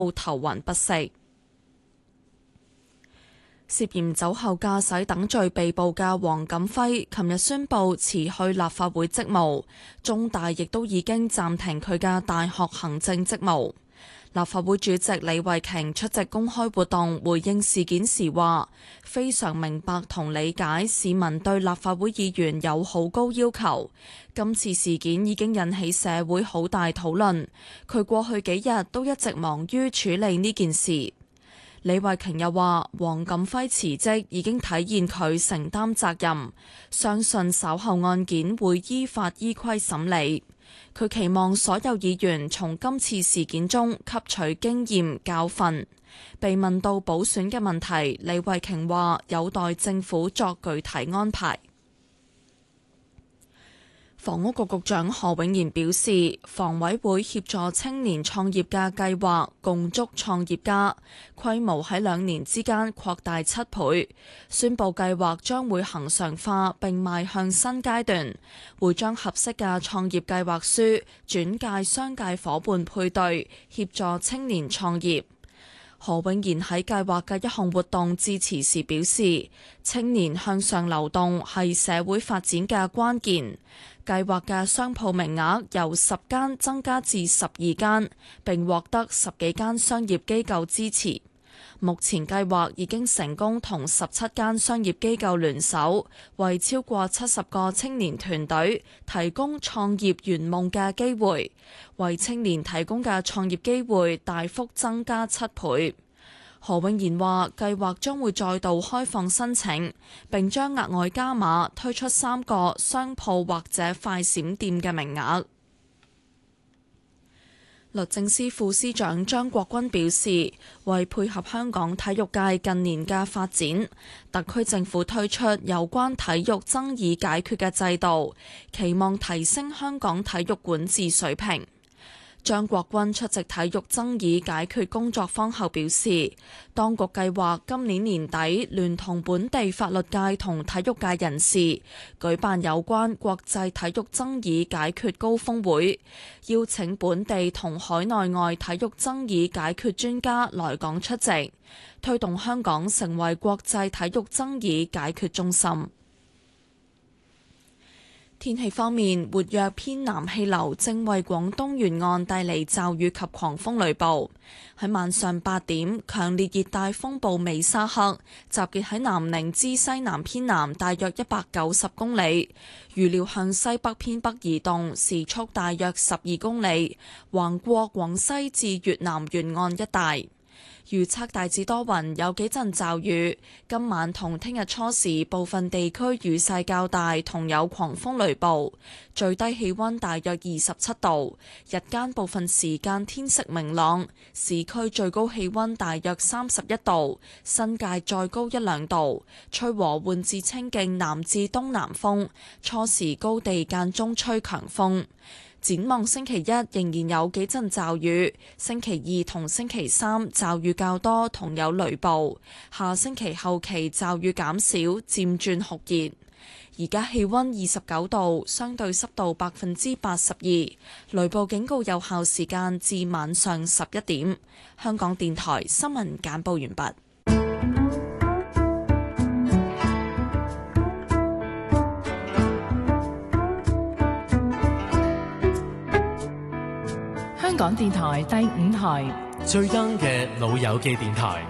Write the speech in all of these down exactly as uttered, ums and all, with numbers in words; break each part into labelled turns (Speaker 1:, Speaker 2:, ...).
Speaker 1: 頭暈不適。涉嫌酒後駕駛等罪被捕嘅黃錦輝，琴日宣布辭去立法會職務，中大亦都已經暫停佢嘅大學行政職務。立法會主席李慧瓊出席公開活動回應事件時話，非常明白同理解市民對立法會議員有好高要求，今次事件已經引起社會好大討論，佢過去幾日都一直忙於處理呢件事。李慧瓊又話，黃錦輝辭職已經體現佢承擔責任，相信稍後案件會依法依規審理。佢期望所有議員從今次事件中吸取經驗教訓。被問到補選嘅問題，李慧瓊話有待政府作具體安排。房屋局局長何永賢表示，房委會協助青年創業嘅計劃共築創業家，規模喺兩年之間擴大七倍，宣布計劃將會恆常化並邁向新階段，會將合適嘅創業計劃書轉介商界夥伴配對，協助青年創業。何永賢喺計劃嘅一項活動致辭時表示，青年向上流動係社會發展嘅關鍵。計劃嘅商鋪名額由十間增加至十二間，並獲得十幾間商業機構支持。目前計劃已經成功同十七間商業機構聯手，為超過七十個青年團隊提供創業圓夢嘅機會，為青年提供嘅創業機會大幅增加七倍。何永賢話，計劃將會再度開放申請，並將額外加碼推出三個商鋪或者快閃店嘅名額。律政司副司長張國鈞表示，為配合香港體育界近年嘅發展，特區政府推出有關體育爭議解決嘅制度，期望提升香港體育管治水平。張國鈞出席體育爭議解決工作坊後表示，當局計劃今年年底聯同本地法律界同體育界人士舉辦有關國際體育爭議解決高峰會，邀請本地同海內外體育爭議解決專家來港出席，推動香港成為國際體育爭議解決中心。天氣方面，活躍偏南氣流正為廣東沿岸帶嚟驟雨及狂風雷暴。喺晚上八點，強烈熱帶風暴美沙克集結喺南寧之西南偏南大約一百九十公里，預料向西北偏北移動，時速大約十二公里，橫過廣西至越南沿岸一帶。預測大致多雲，有幾陣驟雨。今晚同聽日初時，部分地區雨勢較大，同有狂風雷暴。最低氣溫大約二十七度，日間部分時間天色明朗。市區最高氣溫大約三十一度，新界再高一兩度。吹和緩至清勁南至東南風，初時高地間中吹強風。展望星期一仍然有幾陣驟雨，星期二同星期三驟雨較多同有雷暴，下星期後期驟雨減少，漸轉酷熱。而家氣溫二十九度，相對濕度百分之八十二，雷暴警告有效時間至晚上十一點。香港電台新聞簡報完畢。
Speaker 2: 香港電台第五台
Speaker 3: 最 young 嘅老友記電台。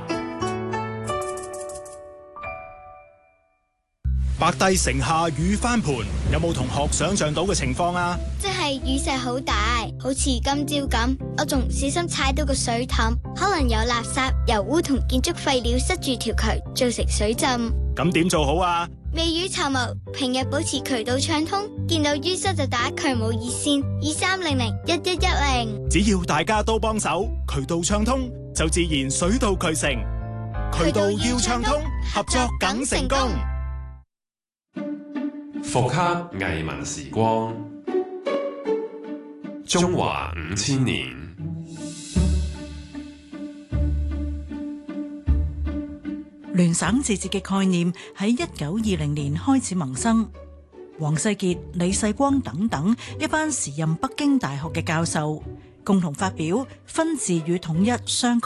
Speaker 4: 白帝城下雨翻盤，有冇同學想象到嘅情況啊？
Speaker 5: 即係雨勢好大，好似今朝咁，我仲唔小心踩到個水凼，可能有垃圾、油污同建築廢料塞住條渠，造成水浸。
Speaker 4: 咁點做好啊？
Speaker 5: 未雨綢繆，平日保持渠道暢通，見到淤塞就打渠務熱線二三零零一一一零。
Speaker 4: 只要大家都幫手，渠道暢通，就自然水到渠成。渠道要暢通，合作梗成功。
Speaker 6: 復刻藝文時光，中華五千年。
Speaker 7: 聯省自治嘅概念喺一九二零年開始萌生。黃世傑、李世光等等一班時任北京大學嘅教授，共同發表分治與統一雙